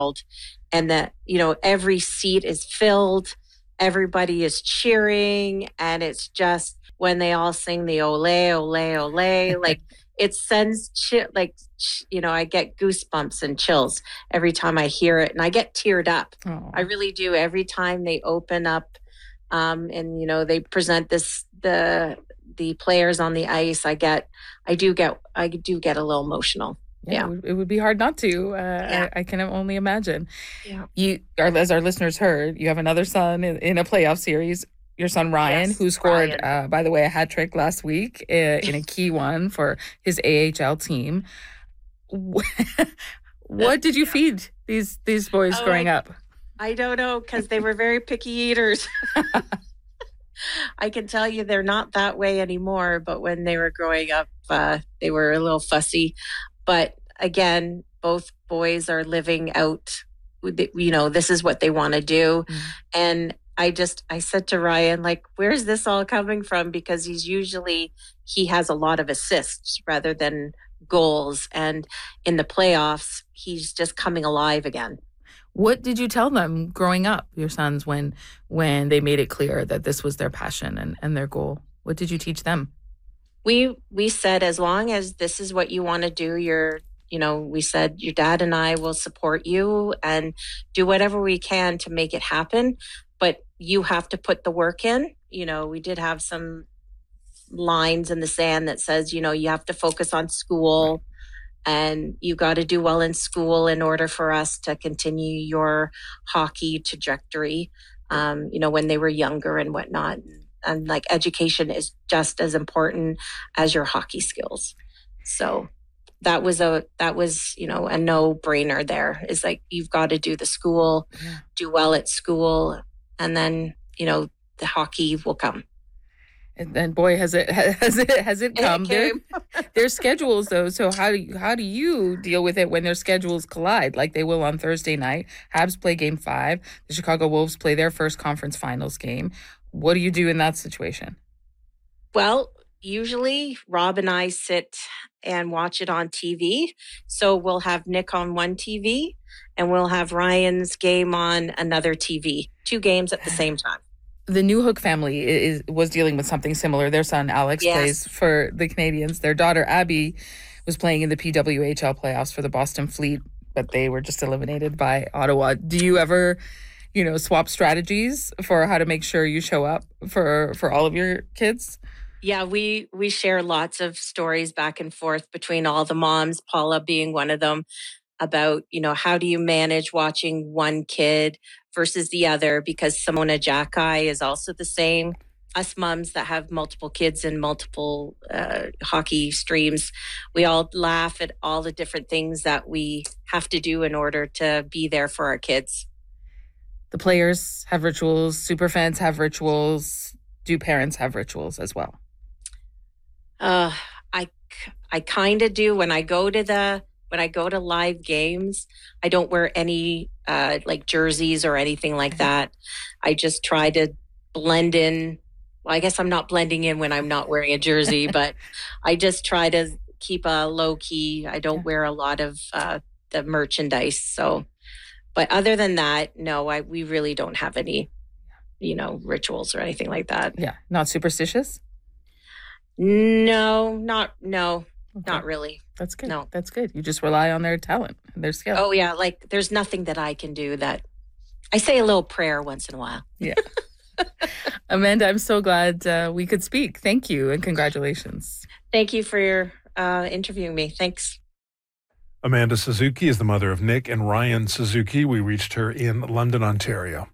and that, every seat is filled, everybody is cheering, and it's just when they all sing the ole, ole, ole, like it sends I get goosebumps and chills every time I hear it, and I get teared up. Oh. I really do every time they open up, and they present the players on the ice. I do get a little emotional. Yeah. It would be hard not to. I can only imagine. As our listeners heard, you have another son in a playoff series. Your son Ryan, Yes, who scored, Ryan. by the way, a hat trick last week in a key one for his AHL team. What did you feed these boys growing up? I don't know, because they were very picky eaters. I can tell you they're not that way anymore, but when they were growing up, they were a little fussy. But again, both boys are living out, this is what they want to do. Mm. And I said to Ryan, like, where's this all coming from? Because he has a lot of assists rather than goals. And in the playoffs, he's just coming alive again. What did you tell them growing up, your sons, when they made it clear that this was their passion and their goal? What did you teach them? We said, as long as this is what you want to do, we said your dad and I will support you and do whatever we can to make it happen. But you have to put the work in. We did have some lines in the sand that says, you have to focus on school. And you got to do well in school in order for us to continue your hockey trajectory, when they were younger and whatnot. And like, education is just as important as your hockey skills. So that was a no-brainer there. Is like, you've got to do the school, do well at school, and then, the hockey will come. And boy, has it come. Their schedules, though. So how do you deal with it when their schedules collide, like they will on Thursday night? Habs play Game 5. The Chicago Wolves play their first conference finals game. What do you do in that situation? Well, usually Rob and I sit and watch it on TV. So we'll have Nick on one TV and we'll have Ryan's game on another TV. 2 games at the same time. The Newhook family was dealing with something similar. Their son, Alex, plays for the Canadians. Their daughter, Abby, was playing in the PWHL playoffs for the Boston Fleet, but they were just eliminated by Ottawa. Do you ever, swap strategies for how to make sure you show up for all of your kids? Yeah, we share lots of stories back and forth between all the moms, Paula being one of them, about, how do you manage watching one kid versus the other, because Simona Jacki is also the same. Us moms that have multiple kids and multiple hockey streams, we all laugh at all the different things that we have to do in order to be there for our kids. The players have rituals. Superfans have rituals. Do parents have rituals as well? I kind of do. When I go to live games, I don't wear any like jerseys or anything like that. I just try to blend in. Well, I guess I'm not blending in when I'm not wearing a jersey, but I just try to keep a low key. I don't wear a lot of the merchandise. So, but other than that, no, we really don't have any, rituals or anything like that. Yeah, not superstitious? No, not really. That's good. No. That's good. You just rely on their talent and their skill. Oh, yeah. Like, there's nothing that I can do that. I say a little prayer once in a while. Yeah. Amanda, I'm so glad we could speak. Thank you and congratulations. Thank you for interviewing me. Thanks. Amanda Suzuki is the mother of Nick and Ryan Suzuki. We reached her in London, Ontario.